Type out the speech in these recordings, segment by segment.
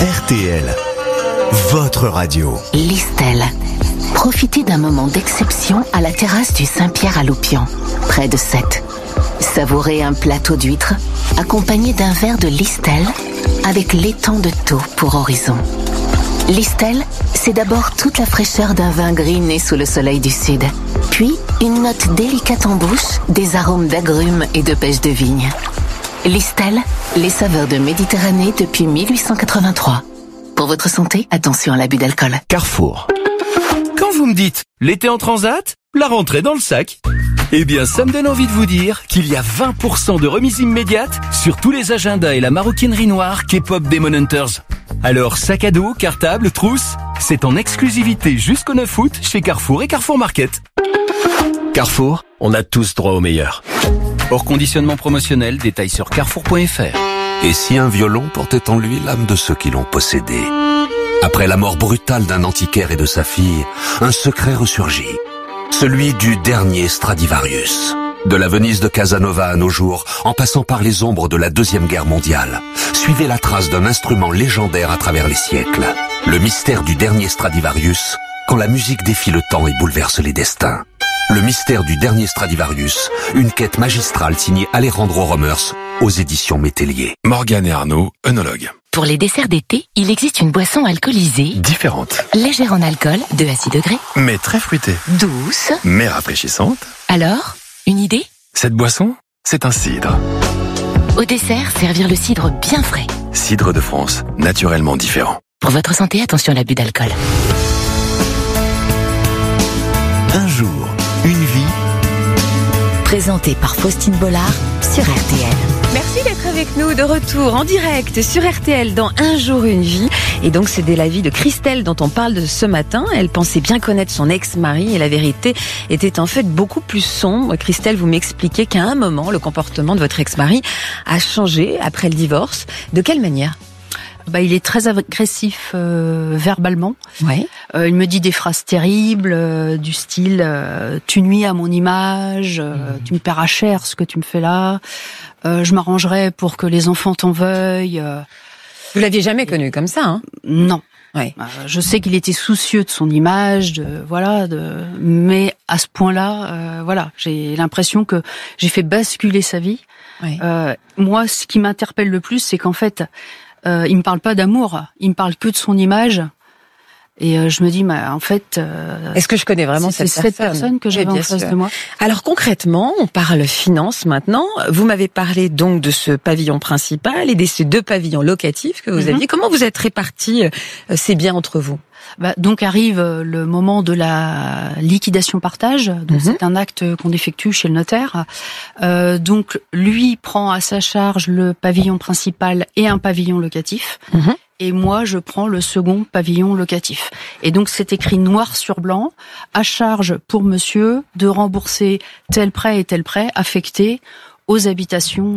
RTL, votre radio. Listel. Profitez d'un moment d'exception à la terrasse du Saint-Pierre à Loupian, près de Sète. Savourez un plateau d'huîtres accompagné d'un verre de Listel avec l'étang de Thau pour horizon. Listel, c'est d'abord toute la fraîcheur d'un vin gris né sous le soleil du sud. Puis, une note délicate en bouche, des arômes d'agrumes et de pêche de vigne. Listel, les saveurs de Méditerranée depuis 1883. Pour votre santé, attention à l'abus d'alcool. Carrefour. Quand vous me dites l'été en transat, la rentrée dans le sac, eh bien ça me donne envie de vous dire qu'il y a 20% de remise immédiate sur tous les agendas et la maroquinerie noire K-pop Demon Hunters. Alors sac à dos, cartable, trousse, c'est en exclusivité jusqu'au 9 août chez Carrefour et Carrefour Market. Carrefour, on a tous droit au meilleur. Hors conditionnement promotionnel, détails sur carrefour.fr. Et si un violon portait en lui l'âme de ceux qui l'ont possédé? Après la mort brutale d'un antiquaire et de sa fille, un secret ressurgit. Celui du dernier Stradivarius. De la Venise de Casanova à nos jours, en passant par les ombres de la Deuxième Guerre mondiale, suivez la trace d'un instrument légendaire à travers les siècles. Le mystère du dernier Stradivarius, quand la musique défie le temps et bouleverse les destins. Le mystère du dernier Stradivarius, une quête magistrale signée Alejandro Romers aux éditions Métellier. Morgane et Arnaud, œnologues. Pour les desserts d'été, il existe une boisson alcoolisée, Différentes, légère en alcool, 2 à 6 degrés, mais très fruitées, douce. mais rafraîchissantes. Alors, une idée? Cette boisson, c'est un cidre. Au dessert, servir le cidre bien frais. Cidre de France, naturellement différent. Pour votre santé, attention à l'abus d'alcool. Un jour, une vie. Présenté par Faustine Bollard sur RTL. Merci d'être avec nous de retour en direct sur RTL dans Un jour une vie. Et donc c'est de la vie de Christelle dont on parle de ce matin. Elle pensait bien connaître son ex-mari et la vérité était en fait beaucoup plus sombre. Christelle, vous m'expliquez qu'à un moment, le comportement de votre ex-mari a changé après le divorce. De quelle manière ? Il est très agressif verbalement. Ouais. Il me dit des phrases terribles du style tu nuis à mon image, tu me paieras cher ce que tu me fais là, je m'arrangerai pour que les enfants t'en veuillent. Vous l'aviez jamais connu comme ça, hein ? Non. Ouais. Je sais qu'il était soucieux de son image, mais à ce point-là, j'ai l'impression que j'ai fait basculer sa vie. Ouais. Moi, ce qui m'interpelle le plus, c'est qu'en fait, il me parle pas d'amour, il me parle que de son image. Et je me dis, en fait, est-ce que je connais vraiment c'est cette personne que j'avais en face de moi. Alors concrètement, on parle finance maintenant. Vous m'avez parlé donc de ce pavillon principal et de ces 2 pavillons locatifs que vous aviez. Comment vous êtes répartis ces biens entre vous ? Donc arrive le moment de la liquidation partage. Donc c'est un acte qu'on effectue chez le notaire. Donc lui prend à sa charge le pavillon principal et un pavillon locatif. Et moi, je prends le second pavillon locatif. Et donc, c'est écrit noir sur blanc, à charge pour monsieur de rembourser tel prêt affecté aux habitations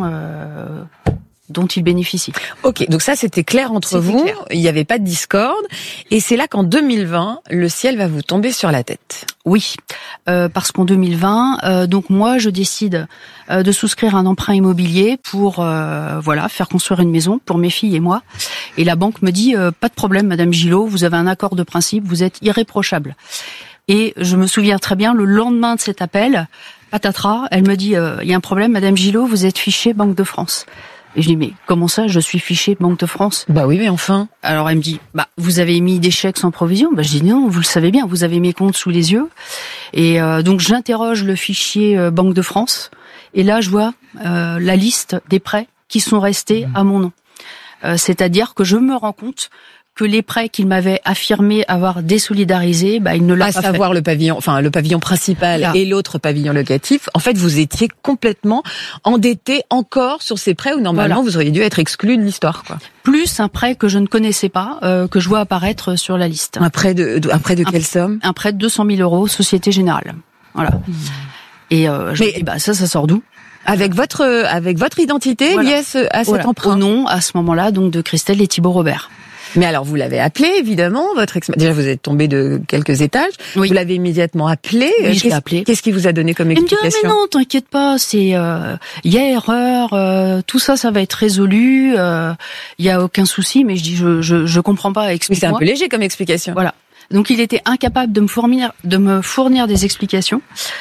dont il bénéficie. Ok, donc ça, c'était clair entre vous. Clair. Il n'y avait pas de discorde. Et c'est là qu'en 2020, le ciel va vous tomber sur la tête. Oui, parce qu'en 2020, donc moi, je décide de souscrire un emprunt immobilier pour faire construire une maison pour mes filles et moi. Et la banque me dit pas de problème, Madame Gillot, vous avez un accord de principe, vous êtes irréprochable. Et je me souviens très bien, le lendemain de cet appel, patatras, elle me dit il y a un problème, Madame Gillot, vous êtes fichée Banque de France. Et je dis, mais comment ça, je suis fichée Banque de France ? Bah oui, mais enfin. Alors elle me dit, vous avez émis des chèques sans provision ? Je dis non, vous le savez bien, vous avez mes comptes sous les yeux. Et donc j'interroge le fichier Banque de France. Et là, je vois la liste des prêts qui sont restés à mon nom. C'est-à-dire que je me rends compte que les prêts qu'il m'avait affirmé avoir désolidarisés, il ne l'a pas fait. À savoir le pavillon principal là. Et l'autre pavillon locatif. En fait, vous étiez complètement endetté encore sur ces prêts où normalement vous auriez dû être exclu de l'histoire, quoi. Plus un prêt que je ne connaissais pas, que je vois apparaître sur la liste. Un prêt de quelle somme ? Un prêt de 200 000 €, Société Générale. Voilà. Et je me dis, ça sort d'où ? Avec votre identité liée à cet emprunt. Au nom, à ce moment-là, donc de Christelle et Thibault Robert. Mais alors, vous l'avez appelé, évidemment, votre ex. Déjà, vous êtes tombé de quelques étages. Oui. Vous l'avez immédiatement appelé. Oui, je l'ai appelé. Qu'est-ce qu'il vous a donné comme Il me dit, explication? mais non, t'inquiète pas, il y a erreur, tout ça va être résolu, il y a aucun souci, mais je dis, je comprends pas, Mais explique-moi. c'est un peu léger comme explication. Voilà. Donc il était incapable de me fournir des explications.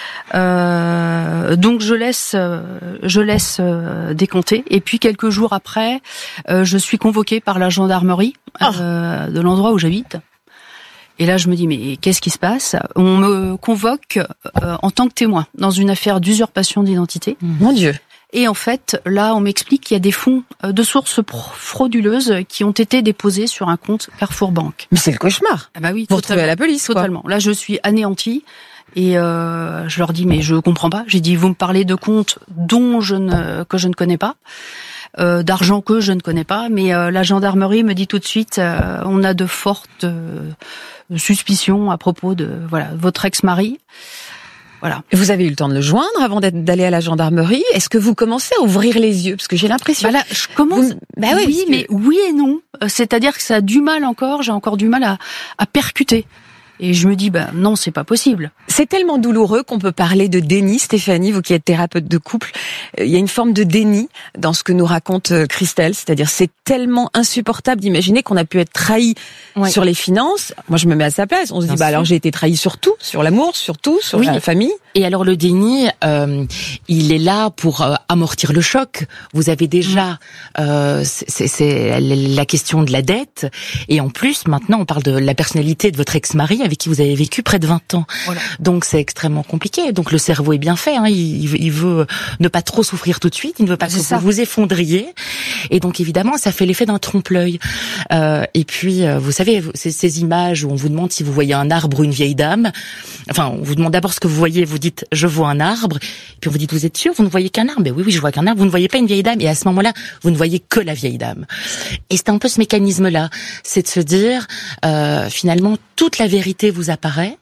Donc je laisse décompter. Et puis quelques jours après, je suis convoquée par la gendarmerie de l'endroit où j'habite. Et là, je me dis, mais qu'est-ce qui se passe? On me convoque en tant que témoin dans une affaire d'usurpation d'identité. Mon Dieu. Et en fait, là, on m'explique qu'il y a des fonds de sources frauduleuses qui ont été déposés sur un compte Carrefour Banque. Mais c'est le cauchemar. Ah bah oui, Vous retrouvez à la police, quoi. totalement. Là, je suis anéantie. Et je leur dis, mais je comprends pas. J'ai dit, vous me parlez de comptes que je ne connais pas, d'argent que je ne connais pas. Mais la gendarmerie me dit tout de suite, on a de fortes suspicions à propos de votre ex-mari. Voilà. Vous avez eu le temps de le joindre avant d'aller à la gendarmerie. Est-ce que vous commencez à ouvrir les yeux? Parce que j'ai l'impression... Bah là, je commence... oui, mais oui et non. C'est-à-dire que ça a du mal encore, j'ai encore du mal à percuter. Et je me dis, non, c'est pas possible. C'est tellement douloureux qu'on peut parler de déni, Stéphanie, vous qui êtes thérapeute de couple. Il y a une forme de déni dans ce que nous raconte Christelle, c'est-à-dire c'est tellement insupportable d'imaginer qu'on a pu être trahi sur les finances. Moi, je me mets à sa place. On se dit, alors j'ai été trahi sur tout, sur l'amour, sur tout, sur la famille. Et alors le déni, il est là pour amortir le choc. Vous avez déjà c'est la question de la dette, et en plus maintenant on parle de la personnalité de votre ex-mari avec qui vous avez vécu près de 20 ans. Voilà. Donc c'est extrêmement compliqué. Donc le cerveau est bien fait, hein. Il veut ne pas trop souffrir tout de suite, il ne veut pas que vous vous effondriez. Et donc évidemment ça fait l'effet d'un trompe-l'œil. Et puis vous savez, ces images où on vous demande si vous voyez un arbre ou une vieille dame. Enfin, on vous demande d'abord ce que vous voyez, vous dites je vois un arbre, puis on vous dit vous êtes sûr, vous ne voyez qu'un arbre? Ben oui, je vois qu'un arbre, vous ne voyez pas une vieille dame, et à ce moment-là, vous ne voyez que la vieille dame. Et c'est un peu ce mécanisme-là, c'est de se dire finalement toute la vérité vous apparaît,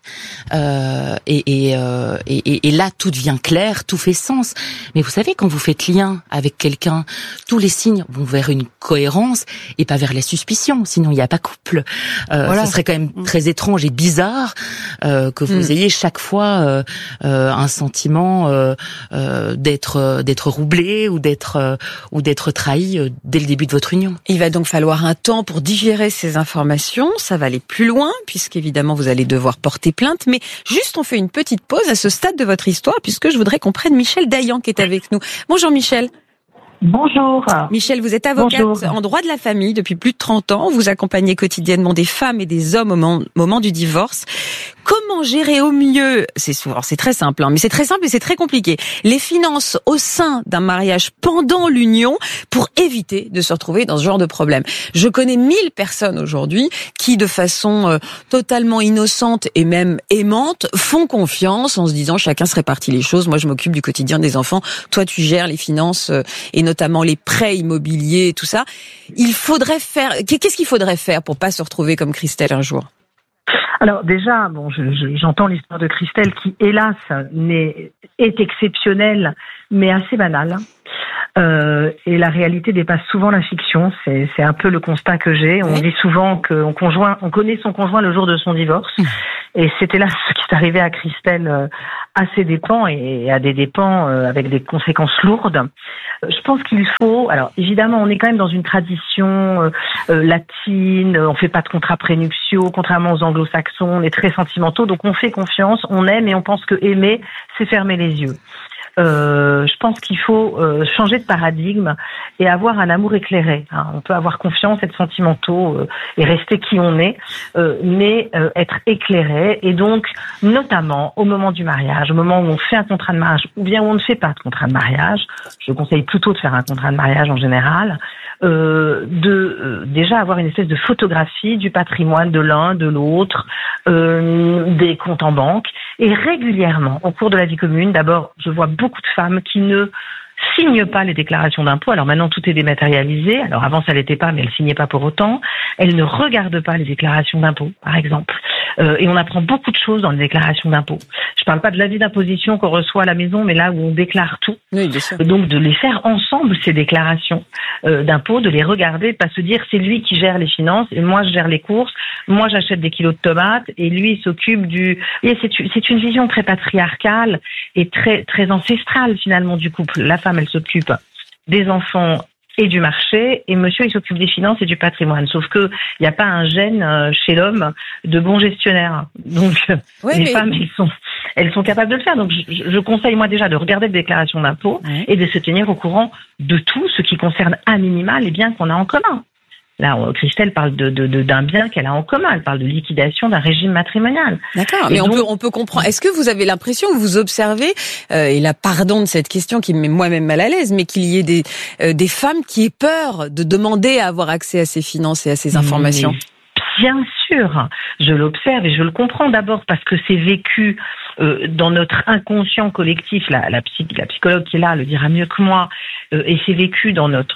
et là tout devient clair, tout fait sens. Mais vous savez, quand vous faites lien avec quelqu'un, tous les signes vont vers une cohérence et pas vers la suspicion, sinon il n'y a pas couple. Ce serait quand même très étrange et bizarre que vous ayez chaque fois un sentiment d'être roublé ou d'être trahi dès le début de votre union. Il va donc falloir un temps pour digérer ces informations. Ça va aller plus loin, puisqu'évidemment vous allez devoir porter plainte. Mais juste, on fait une petite pause à ce stade de votre histoire, puisque je voudrais qu'on prenne Michel Dayan qui est avec nous. Bonjour Michel. Bonjour. Michel, vous êtes avocate en droit de la famille depuis plus de 30 ans. Vous accompagnez quotidiennement des femmes et des hommes au moment du divorce. Comment gérer au mieux, c'est très simple, mais c'est très simple et c'est très compliqué, les finances au sein d'un mariage pendant l'union pour éviter de se retrouver dans ce genre de problème. Je connais 1000 personnes aujourd'hui qui, de façon totalement innocente et même aimante, font confiance en se disant chacun se répartit les choses. Moi, je m'occupe du quotidien des enfants. Toi, tu gères les finances et notamment les prêts immobiliers et tout ça. Qu'est-ce qu'il faudrait faire pour pas se retrouver comme Christelle un jour? Alors déjà, j'entends l'histoire de Christelle qui, hélas, est exceptionnelle, mais assez banale. Et la réalité dépasse souvent la fiction. C'est un peu le constat que j'ai. On dit souvent qu'on connaît son conjoint le jour de son divorce. Et c'était là ce qui est arrivé à Christelle à ses dépens et à des dépens avec des conséquences lourdes. Je pense qu'il faut... Alors, évidemment, on est quand même dans une tradition latine. On fait pas de contrats prénuptiaux, contrairement aux anglo-saxons. On est très sentimentaux, donc on fait confiance, on aime et on pense que aimer, c'est fermer les yeux. Je pense qu'il faut changer de paradigme et avoir un amour éclairé. On peut avoir confiance, être sentimentaux et rester qui on est, mais être éclairé. Et donc, notamment au moment du mariage, au moment où on fait un contrat de mariage ou bien où on ne fait pas de contrat de mariage, je conseille plutôt de faire un contrat de mariage en général, déjà avoir une espèce de photographie du patrimoine de l'un, de l'autre, des comptes en banque. Et régulièrement, au cours de la vie commune, d'abord, je vois beaucoup de femmes qui ne signent pas les déclarations d'impôts. Alors maintenant, tout est dématérialisé. Alors avant, ça l'était pas, mais elles signaient pas pour autant. Elles ne regardent pas les déclarations d'impôts, par exemple. Et on apprend beaucoup de choses dans les déclarations d'impôts. Je parle pas de l'avis d'imposition qu'on reçoit à la maison, mais là où on déclare tout. Oui, bien sûr. Donc de les faire ensemble, ces déclarations d'impôts, de les regarder, de pas se dire c'est lui qui gère les finances et moi je gère les courses, moi j'achète des kilos de tomates et lui il s'occupe du... Et c'est une vision très patriarcale et très, très ancestrale finalement du couple. La femme, elle s'occupe des enfants et du marché, et monsieur, il s'occupe des finances et du patrimoine. Sauf que il n'y a pas un gène chez l'homme de bon gestionnaire. Donc, les femmes, elles sont capables de le faire. Donc, je conseille, moi, déjà, de regarder les déclarations d'impôts et de se tenir au courant de tout ce qui concerne à minima les biens qu'on a en commun. Là, Christelle parle d'un bien qu'elle a en commun. Elle parle de liquidation d'un régime matrimonial. D'accord, mais on peut comprendre. Est-ce que vous avez l'impression, vous observez, et là, pardon de cette question qui me met moi-même mal à l'aise, mais qu'il y ait des femmes qui aient peur de demander à avoir accès à ces finances et à ces informations? Bien sûr, je l'observe et je le comprends d'abord parce que c'est vécu dans notre inconscient collectif. La psychologue qui est là le dira mieux que moi. Et c'est vécu dans notre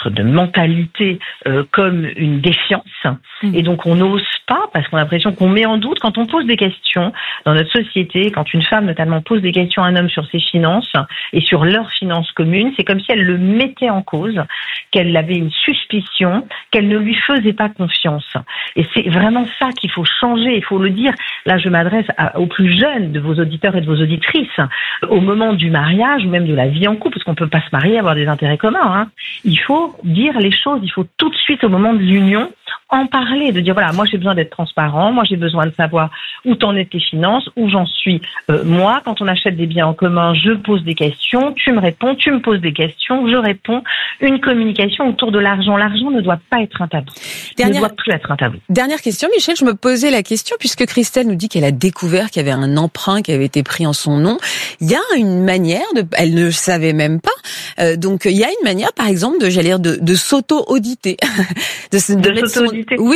mentalité comme une défiance. Et donc on n'ose pas parce qu'on a l'impression qu'on met en doute quand on pose des questions dans notre société. Quand une femme notamment pose des questions à un homme sur ses finances et sur leurs finances communes, c'est comme si elle le mettait en cause, qu'elle avait une suspicion, qu'elle ne lui faisait pas confiance. Et c'est vraiment ça qu'il faut changer. Il faut le dire. Là, je m'adresse aux plus jeunes de vos auditeurs et de vos auditrices. Au moment du mariage ou même de la vie en couple, parce qu'on peut pas se marier, avoir des intérêts communs. Hein. Il faut dire les choses. Il faut tout de suite, au moment de l'union, en parler, de dire voilà, moi j'ai besoin d'être transparent, moi j'ai besoin de savoir où t'en es tes finances, où j'en suis. Moi, quand on achète des biens en commun, je pose des questions, tu me réponds, tu me poses des questions, je réponds. Une communication autour de l'argent. L'argent ne doit pas être un tabou. Ne doit plus être un tabou. Dernière question, Michel, je me posais la question, puisque Christelle nous dit qu'elle a découvert qu'il y avait un emprunt qui avait été pris en son nom. Il y a une manière elle ne le savait même pas, donc il y a une manière, par exemple, de s'auto-auditer. de s'auto-auditer. Oui,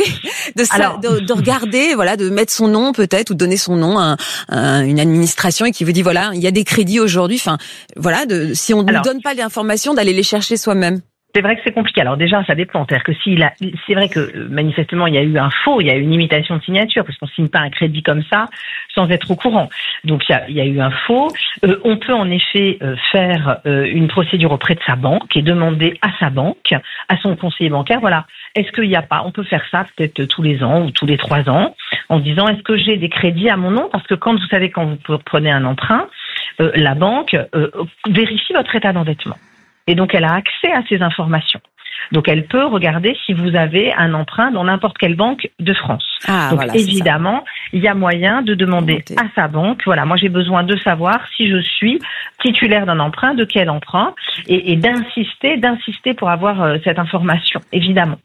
de regarder, voilà, de mettre son nom peut-être, ou donner son nom à une administration et qui vous dit, voilà, il y a des crédits aujourd'hui, enfin, voilà, si on ne donne pas l'information, d'aller les chercher soi-même. C'est vrai que c'est compliqué. Alors déjà, ça dépend. C'est-à-dire que c'est vrai que manifestement, il y a eu un faux, il y a eu une imitation de signature, parce qu'on signe pas un crédit comme ça sans être au courant. Donc il y a eu un faux. On peut en effet faire une procédure auprès de sa banque et demander à sa banque, à son conseiller bancaire, voilà, est-ce qu'il n'y a pas, on peut faire ça peut-être tous les ans ou tous les 3 ans, en disant est-ce que j'ai des crédits à mon nom, parce que quand vous prenez un emprunt, la banque vérifie votre état d'endettement. Et donc, elle a accès à ces informations. Donc, elle peut regarder si vous avez un emprunt dans n'importe quelle banque de France. Donc, voilà, évidemment, il y a moyen de demander à sa banque, voilà, moi j'ai besoin de savoir si je suis titulaire d'un emprunt, de quel emprunt, et d'insister pour avoir cette information, évidemment.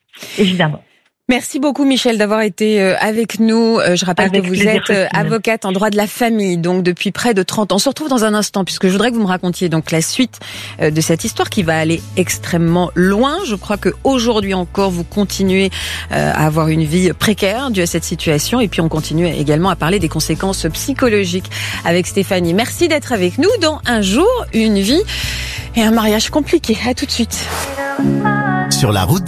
Merci beaucoup Michel d'avoir été avec nous. Je rappelle que vous êtes avocate en droit de la famille, donc depuis près de 30 ans. On se retrouve dans un instant puisque je voudrais que vous me racontiez donc la suite de cette histoire qui va aller extrêmement loin. Je crois que aujourd'hui encore vous continuez à avoir une vie précaire due à cette situation, et puis on continue également à parler des conséquences psychologiques avec Stéphanie. Merci d'être avec nous dans Un jour, une vie et un mariage compliqué. À tout de suite. Sur la route